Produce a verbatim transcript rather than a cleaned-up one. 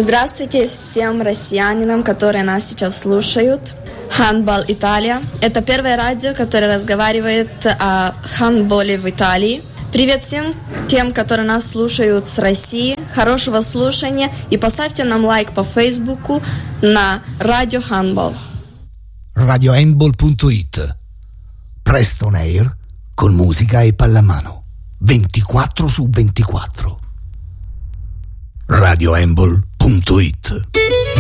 Здравствуйте всем россиянам, которые нас сейчас слушают. Handball Italia – это первое радио, которое разговаривает о хандболе в Италии. Привет всем тем, которые нас слушают с России. Хорошего слушания и поставьте нам лайк по Фейсбуку на Radio Handball. radio handball punto it. Presto on air con musica e pallamano. ventiquattro su ventiquattro. radio handball punto it.